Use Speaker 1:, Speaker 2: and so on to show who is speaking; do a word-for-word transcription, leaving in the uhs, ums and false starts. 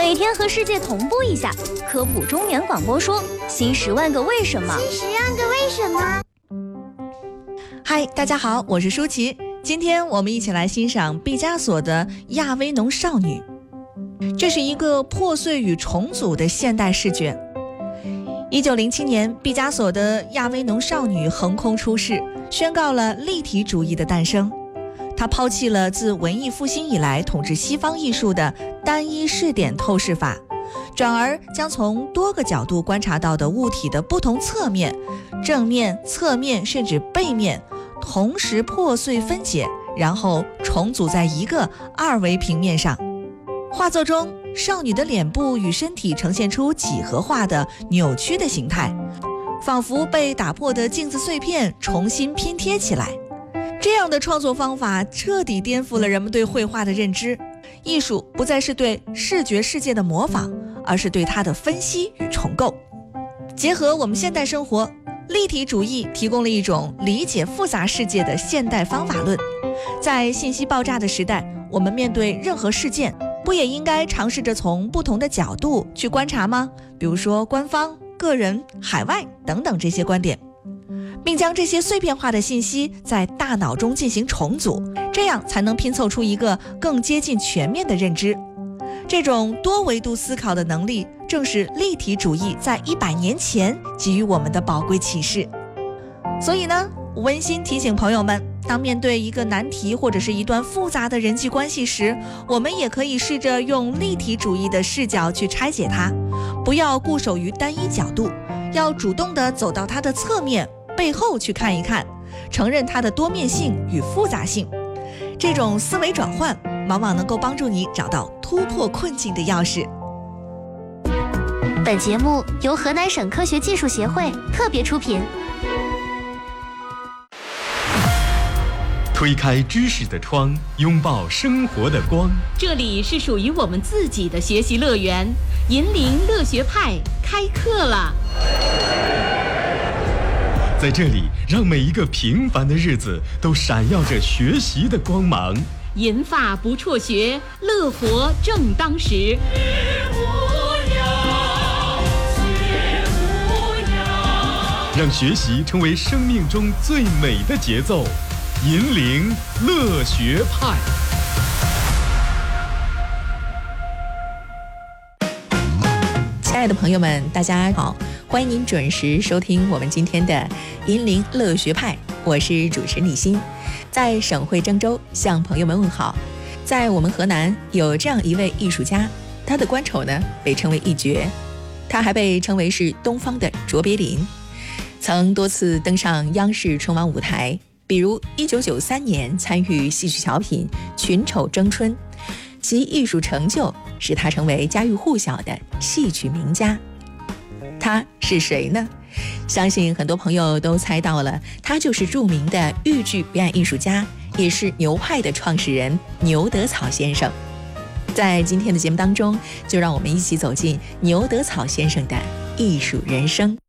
Speaker 1: 每天和世界同步一下，科普中原广播说新十万个为什么。
Speaker 2: 新十万个为什么。
Speaker 3: 嗨，大家好，我是舒淇。今天我们一起来欣赏毕加索的《亚维农少女》。这是一个破碎与重组的现代视觉。一九零七年，毕加索的《亚维农少女》横空出世，宣告了立体主义的诞生。他抛弃了自文艺复兴以来统治西方艺术的单一视点透视法，转而将从多个角度观察到的物体的不同侧面、正面、侧面甚至背面同时破碎分解，然后重组在一个二维平面上。画作中，少女的脸部与身体呈现出几何化的扭曲的形态，仿佛被打破的镜子碎片重新拼贴起来。这样的创作方法彻底颠覆了人们对绘画的认知。艺术不再是对视觉世界的模仿，而是对它的分析与重构。结合我们现代生活，立体主义提供了一种理解复杂世界的现代方法论。在信息爆炸的时代，我们面对任何事件，不也应该尝试着从不同的角度去观察吗？比如说官方、个人、海外等等这些观点，并将这些碎片化的信息在大脑中进行重组，这样才能拼凑出一个更接近全面的认知。这种多维度思考的能力，正是立体主义在一百年前给予我们的宝贵启示。所以呢，温馨提醒朋友们，当面对一个难题或者是一段复杂的人际关系时，我们也可以试着用立体主义的视角去拆解它，不要固守于单一角度，要主动地走到它的侧面、背后去看一看，承认它的多面性与复杂性。这种思维转换往往能够帮助你找到突破困境的钥匙。
Speaker 1: 本节目由河南省科学技术协会特别出品。
Speaker 4: 推开知识的窗，拥抱生活的光。
Speaker 5: 这里是属于我们自己的学习乐园，银铃乐学派开课了。
Speaker 4: 在这里，让每一个平凡的日子都闪耀着学习的光芒。
Speaker 5: 银发不辍学，乐活正当时。
Speaker 4: 让学习成为生命中最美的节奏。银铃乐学派。
Speaker 3: 亲爱的朋友们，大家好，欢迎您准时收听我们今天的银铃乐学派，我是主持人李欣，在省会郑州向朋友们问好。在我们河南有这样一位艺术家，他的官丑呢被称为一绝，他还被称为是东方的卓别林，曾多次登上央视春晚舞台，比如一九九三年参与戏曲小品《群丑争春》，其艺术成就使他成为家喻户晓的戏曲名家。他是谁呢？相信很多朋友都猜到了，他就是著名的豫剧表演艺术家，也是牛派的创始人牛德草先生。在今天的节目当中，就让我们一起走进牛德草先生的艺术人生。